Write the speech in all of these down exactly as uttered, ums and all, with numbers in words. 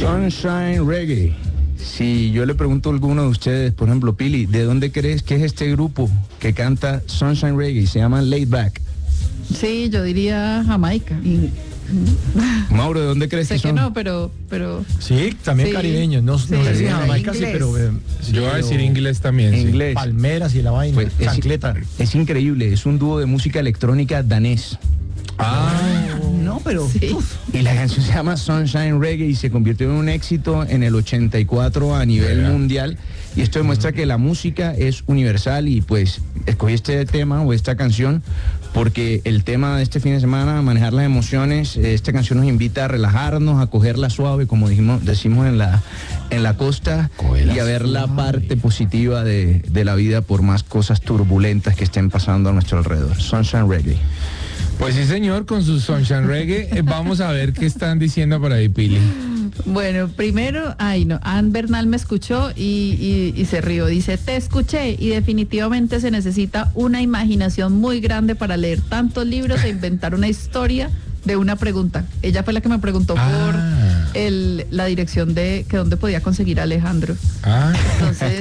Sunshine Reggae. Si yo le pregunto a alguno de ustedes, por ejemplo, Pili, ¿de dónde crees que es este grupo que canta Sunshine Reggae? Se llama Laid Back. Sí, yo diría Jamaica. Y, Mauro, ¿de dónde crees sé que que son? no, pero, pero. Sí, también Sí. caribeños. No, Sí. no sé si Sí. Jamaica sí, Inglés. pero. eh, sí, Yo voy a pero decir inglés también. sí. Inglés. Palmeras y la vaina. Pues, es- chancleta. Es increíble, es un dúo de música electrónica danés. Ah, No, pero Sí. uf, Y la canción se llama Sunshine Reggae y se convirtió en un éxito en el ochenta y cuatro a nivel Mira. mundial. Y esto demuestra que la música es universal y pues escogí este tema o esta canción porque el tema de este fin de semana, manejar las emociones, eh, esta canción nos invita a relajarnos, a cogerla suave, como dijimos, decimos en la, en la costa, Cógela y a ver la parte positiva de, de la vida por más cosas turbulentas que estén pasando a nuestro alrededor. Sunshine Reggae. pues sí, señor, con su Sunshine Reggae. Eh, Vamos a ver qué están diciendo por ahí, Pili. Bueno, primero, ay no, Ann Bernal me escuchó y, y- y se rió. Dice, te escuché y definitivamente se necesita una imaginación muy grande para leer tantos libros e inventar una historia de una pregunta. Ella fue la que me preguntó Ah. por el, la dirección de que dónde podía conseguir a Alejandro. Ah, Entonces,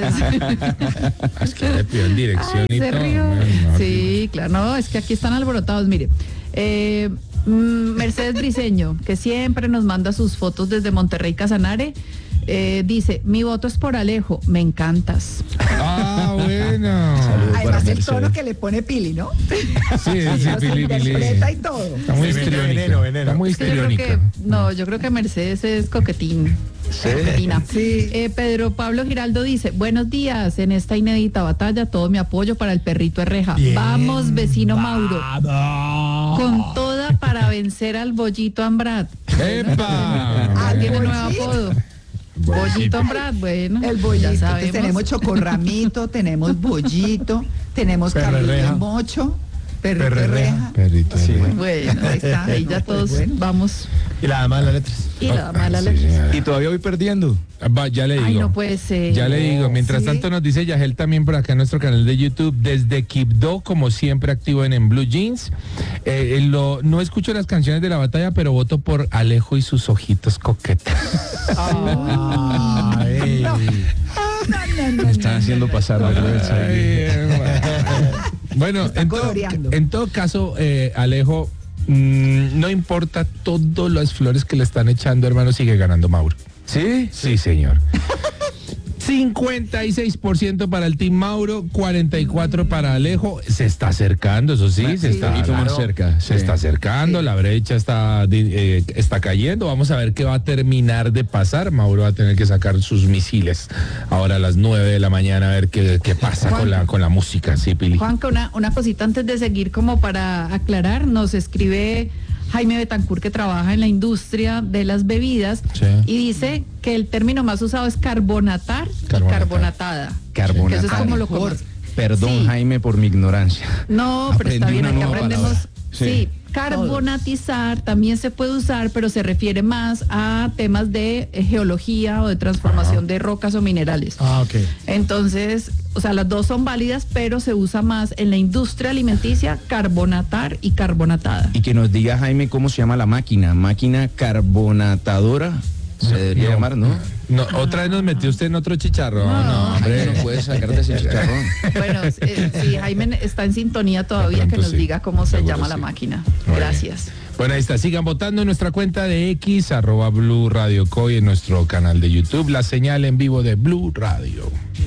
es que le pidió en dirección Ay, y se todo. rió. man, no, Sí, claro, no, es que aquí están alborotados, mire. Eh, mm, Mercedes Briseño, que siempre nos manda sus fotos desde Monterrey Casanare, eh, dice, mi voto es por Alejo, me encantas. Ah, bueno. Saludos. para además el Mercedes. tono que le pone Pili, ¿no? Sí, sí, Lo Pili, Pili. interpreta y todo. Está muy Sí, veneno, histriónica. veneno, veneno. Está muy Es que yo creo histriónica. que, no, yo creo que Mercedes es coquetín. Sí. Coquetina. Sí. Eh, Pedro Pablo Giraldo dice, buenos días, en esta inédita batalla, todo mi apoyo para el perrito Herreja. Bien. Vamos, vecino Mauro. Vamos. Con toda para vencer al bollito Ambrat. ¡Epa! Ah, tiene ¿Bollito? nuevo apodo. Bollito Ambrat, bueno. El ya bollito. Entonces sabemos. tenemos chocorramito, tenemos bollito, tenemos Perro Carlito Herreja. Mocho, perrito Perro Herreja. Herreja. Perrito. Sí. Herreja. Bueno, ahí está, ahí ya No, pues todos bueno. vamos. Y la dama de las letras. Y la mala Sí, leche. señora. Y todavía voy perdiendo. Va, ya le digo. Ay, no puede ser. Ya le digo, mientras Sí. tanto nos dice Yahel también por acá en nuestro canal de YouTube, desde Quibdó, como siempre activo en, en Blue Jeans. Eh, lo, no escucho las canciones de la batalla, pero voto por Alejo y sus ojitos coquetos. Ay. No, no, no, Me están no, haciendo no, pasar vergüenza. Bueno, Están en todo, coloreando. en todo caso, eh, Alejo, mm, no importa todas las flores que le están echando, hermano, sigue ganando Mauro. ¿Sí? Sí, señor. cincuenta y seis por ciento para el Team Mauro, cuarenta y cuatro por ciento para Alejo. Se está acercando, eso sí, se Sí, está, un poquito más claro, cerca, se sí. está acercando, la brecha está, di- eh, está cayendo. Vamos a ver qué va a terminar de pasar. Mauro va a tener que sacar sus misiles ahora a las nueve de la mañana a ver qué, qué pasa Juan- con la, con la música, sí, Pili. Juanca, una, una cosita antes de seguir como para aclarar, nos escribe Jaime Betancourt, que trabaja en la industria de las bebidas, Sí. y dice que el término más usado es carbonatar, Carbonatar. y carbonatada. Carbonatar. Que eso es como lo Mejor. como- Perdón, Sí. Jaime, por mi ignorancia. No, pero está Aprendí bien, una aquí nueva aprendemos. palabra. Sí. Sí. Carbonatizar también se puede usar, pero se refiere más a temas de eh, geología o de transformación de rocas o minerales. Ah, ok. Entonces, o sea, las dos son válidas, pero se usa más en la industria alimenticia carbonatar y carbonatada. Y que nos diga, Jaime, cómo se llama la máquina. Máquina carbonatadora. Se debería No. llamar, ¿no? No, otra vez nos metió usted en otro chicharrón. No, No, hombre. Jaime, no puedes sacarte ese chicharrón. Bueno, eh, sí, Jaime está en sintonía todavía, De que pronto nos sí, diga cómo se seguro llama la sí. máquina. Muy Gracias. Bueno, ahí está. Sigan votando en nuestra cuenta de X, arroba Blue Radio Co y en nuestro canal de YouTube, la señal en vivo de Blue Radio.